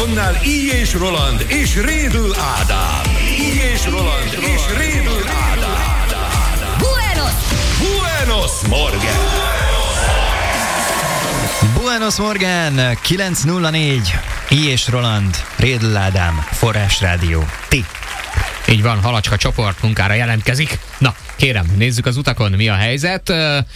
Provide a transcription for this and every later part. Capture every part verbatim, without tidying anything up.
Mikrofonnál Így és Roland és Rédl Ádám. Így és Roland és Rédl Ádám. Buenos! Buenos Morgen! Buenos Morgen, kilenc nulla négy, Így és Roland, Rédl Ádám, Forrás Rádió, ti. Így van, Halacska csoport munkára jelentkezik. Na, kérem, nézzük az utakon, mi a helyzet.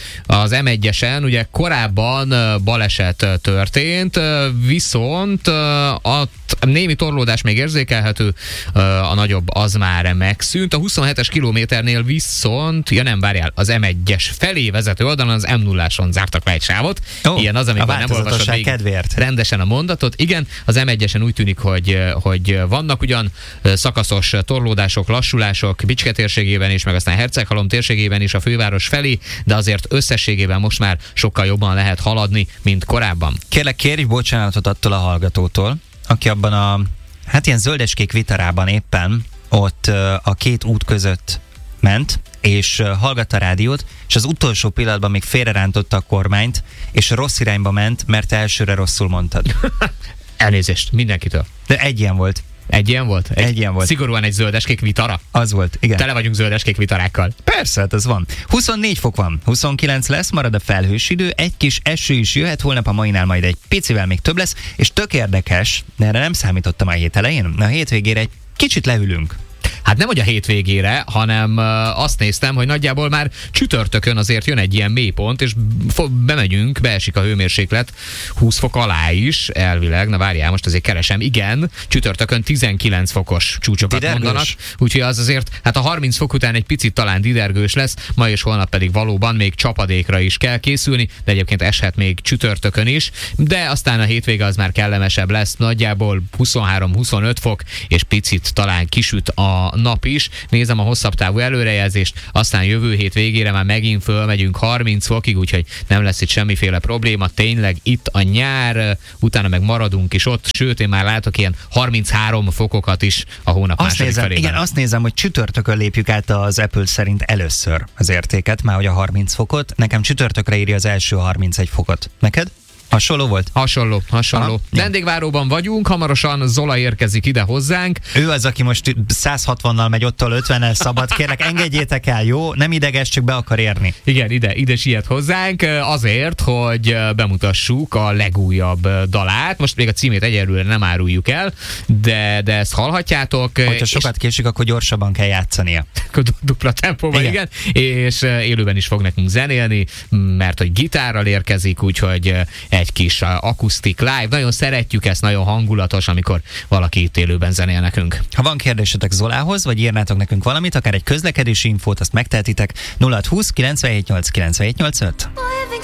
Az em egyesen ugye korábban baleset történt, viszont a némi torlódás még érzékelhető, a nagyobb az már megszűnt. A huszonhetes kilométernél viszont, ja nem, várjál, az em egyes felé vezető oldalon az em nulláson zártak le egy sávot. Oh, ilyen az, amikor nem olvasod még kedvéért rendesen a mondatot. Igen, az em egyesen úgy tűnik, hogy, hogy vannak ugyan szakaszos torlódások, lassulások Bicske térségében is, meg aztán Herceghalom térségében is a főváros felé, de azért összességében most már sokkal jobban lehet haladni, mint korábban. Kérlek, kérj bocsánatot attól a hallgatótól, aki abban a, hát ilyen zöldeskék vitarában éppen ott a két út között ment, és hallgatta a rádiót, és az utolsó pillanatban még félrerántotta a kormányt, és rossz irányba ment, mert elsőre rosszul mondtad. Elnézést mindenkitől. De egy ilyen volt. Egy ilyen volt? Egy, egy ilyen volt. Szigorúan egy zöldeskék vitara? Az volt, igen. Tele vagyunk zöldeskék vitarákkal. Persze, hát ez van. huszonnégy fok van, huszonkilenc lesz, marad a felhős idő, egy kis eső is jöhet, holnap a mainál majd egy picivel még több lesz, és tök érdekes, de erre nem számítottam a hét elején, a hétvégére egy kicsit leülünk. Hát nem, hogy a hétvégére, hanem azt néztem, hogy nagyjából már csütörtökön azért jön egy ilyen mélypont, és bemegyünk, beesik a hőmérséklet húsz fok alá is, elvileg. Na várjál, most azért keresem. Igen, csütörtökön tizenkilenc fokos csúcsokat didergős mondanak. Úgyhogy az azért, hát a harminc fok után egy picit talán didergős lesz, ma és holnap pedig valóban még csapadékra is kell készülni, de egyébként eshet még csütörtökön is, de aztán a hétvége az már kellemesebb lesz, nagyjából huszonhárom-huszonöt fok, és picit talán kisüt a nap is. Nézem a hosszabb távú előrejelzést, aztán jövő hét végére már megint fölmegyünk harminc fokig, úgyhogy nem lesz itt semmiféle probléma. Tényleg itt a nyár, utána meg maradunk is ott, sőt én már látok ilyen harminchárom fokokat is a hónap azt második nézem, felében. Igen, azt nézem, hogy csütörtökön lépjük át az Apple szerint először az értéket, már hogy a harminc fokot. Nekem csütörtökre írja az első harmincegy fokot. Neked? Hasonló volt? Hasonló, hasonló. Aha, vendégváróban vagyunk, hamarosan Zola érkezik ide hozzánk. Ő az, aki most száz hatvannal megy, ottól ötvennel szabad. Kérlek, engedjétek el, jó? Nem ideges, csak be akar érni. Igen, ide, ide siet hozzánk azért, hogy bemutassuk a legújabb dalát. Most még a címét egyelőre nem áruljuk el, de, de ezt hallhatjátok. Hogyha sokat késik, akkor gyorsabban kell játszania. Dupla tempóban, igen. igen. És élőben is fog nekünk zenélni, mert hogy gitárral érkezik, úgyhogy egy kis akusztik live. Nagyon szeretjük ezt, nagyon hangulatos, amikor valaki itt élőben zenél nekünk. Ha van kérdésetek Zolához, vagy írnátok nekünk valamit, akár egy közlekedési infót, azt megtehetitek nulla húsz kilencvenhét nyolc kilencvenhét nyolcvanöt.